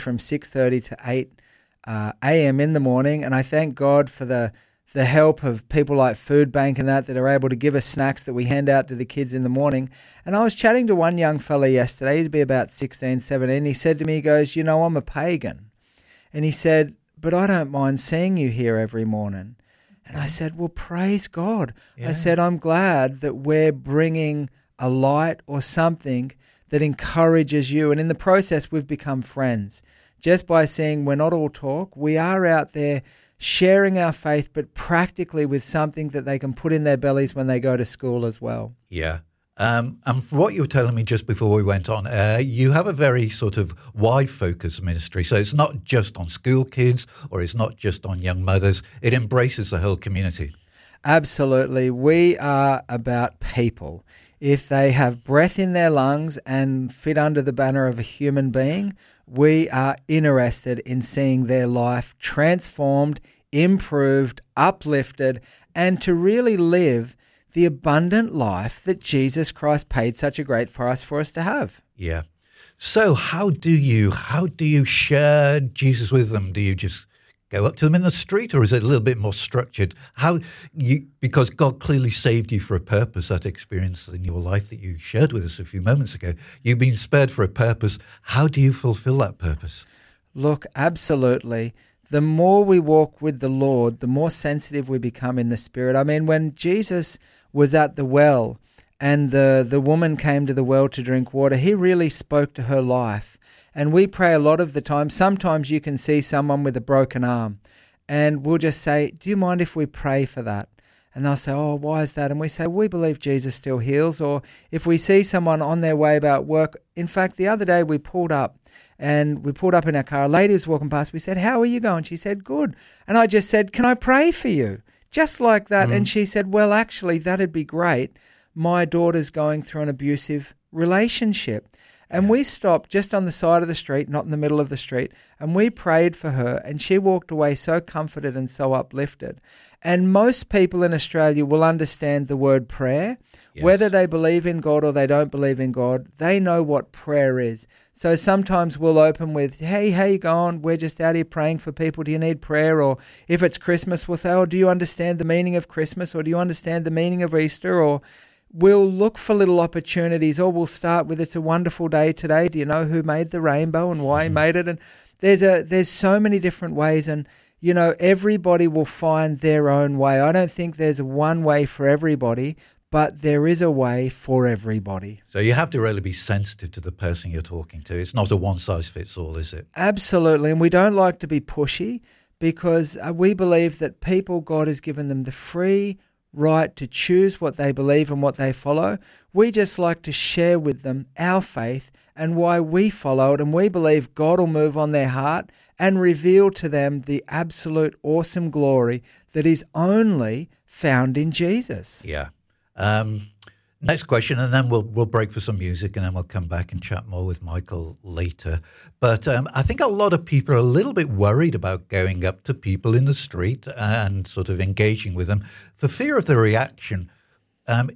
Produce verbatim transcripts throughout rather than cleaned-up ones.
from six thirty to eight uh, a.m. in the morning, and I thank God for the the help of people like Food Bank and that that are able to give us snacks that we hand out to the kids in the morning. And I was chatting to one young fella yesterday, he'd be about sixteen, seventeen, he said to me, he goes, you know, I'm a pagan. And he said, but I don't mind seeing you here every morning. And I said, well, praise God. Yeah. I said, I'm glad that we're bringing a light or something that encourages you. And in the process, we've become friends. Just by saying we're not all talk, we are out there sharing our faith, but practically with something that they can put in their bellies when they go to school as well. Yeah. Um, and for what you were telling me just before we went on, uh, you have a very sort of wide focus ministry. So it's not just on school kids or it's not just on young mothers. It embraces the whole community. Absolutely. We are about people. If they have breath in their lungs and fit under the banner of a human being, we are interested in seeing their life transformed, improved, uplifted, and to really live the abundant life that Jesus Christ paid such a great price for us to have. Yeah. So how do you how do you share Jesus with them? Do you just go up to them in the street, or is it a little bit more structured? How you because God clearly saved you for a purpose, that experience in your life that you shared with us a few moments ago. You've been spared for a purpose. How do you fulfill that purpose? Look, absolutely. The more we walk with the Lord, the more sensitive we become in the Spirit. I mean, when Jesus was at the well and the, the woman came to the well to drink water, he really spoke to her life. And we pray a lot of the time. Sometimes you can see someone with a broken arm and we'll just say, do you mind if we pray for that? And they'll say, oh, why is that? And we say, we believe Jesus still heals. Or if we see someone on their way about work, in fact, the other day we pulled up and we pulled up in our car. A lady was walking past. We said, how are you going? She said, good. And I just said, can I pray for you? Just like that. Mm. And she said, well, actually, that'd be great. My daughter's going through an abusive relationship. And we stopped just on the side of the street, not in the middle of the street, and we prayed for her, and she walked away so comforted and so uplifted. And most people in Australia will understand the word prayer. Yes. Whether they believe in God or they don't believe in God, they know what prayer is. So sometimes we'll open with, hey, how you going? We're just out here praying for people. Do you need prayer? Or if it's Christmas, we'll say, oh, do you understand the meaning of Christmas? Or do you understand the meaning of Easter? Or we'll look for little opportunities, or we'll start with, it's a wonderful day today. Do you know who made the rainbow and why he made it? And there's a there's so many different ways, and you know, everybody will find their own way. I don't think there's one way for everybody, but there is a way for everybody. So you have to really be sensitive to the person you're talking to. It's not a one-size-fits-all, is it? Absolutely, and we don't like to be pushy because we believe that people, God has given them the free right to choose what they believe and what they follow. We just like to share with them our faith and why we follow it, and we believe God will move on their heart and reveal to them the absolute awesome glory that is only found in Jesus. Yeah. Um, next question, and then we'll we'll break for some music, and then we'll come back and chat more with Michael later. But um, I think a lot of people are a little bit worried about going up to people in the street and sort of engaging with them for fear of the reaction. Um,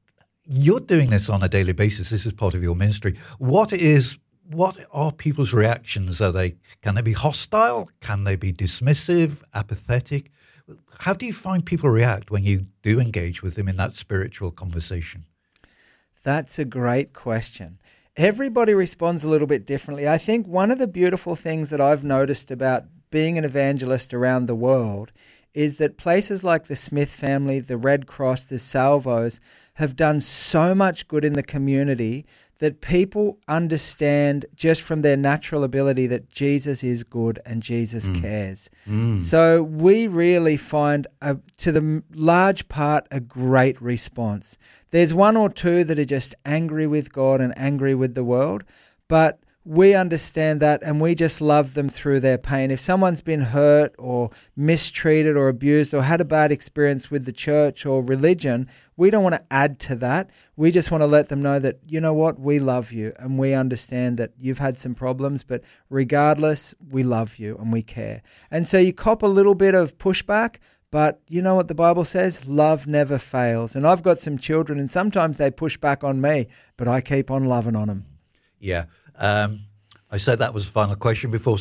you're doing this on a daily basis. This is part of your ministry. What is what are people's reactions? Are they can they be hostile? Can they be dismissive, apathetic? How do you find people react when you do engage with them in that spiritual conversation? That's a great question. Everybody responds a little bit differently. I think one of the beautiful things that I've noticed about being an evangelist around the world is that places like the Smith family, the Red Cross, the Salvos have done so much good in the community that people understand just from their natural ability that Jesus is good and Jesus mm. cares. Mm. So we really find, a, to the large part, a great response. There's one or two that are just angry with God and angry with the world, but we understand that and we just love them through their pain. If someone's been hurt or mistreated or abused or had a bad experience with the church or religion, we don't want to add to that. We just want to let them know that, you know what, we love you and we understand that you've had some problems, but regardless, we love you and we care. And so you cop a little bit of pushback, but you know what the Bible says? Love never fails. And I've got some children and sometimes they push back on me, but I keep on loving on them. Yeah. Um, I said that was the final question before